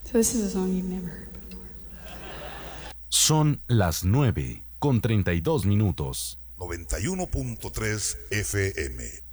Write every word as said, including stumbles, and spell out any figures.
So this is a song you've never heard before. Son las nueve con treinta y dos minutos. noventa y uno punto tres F M.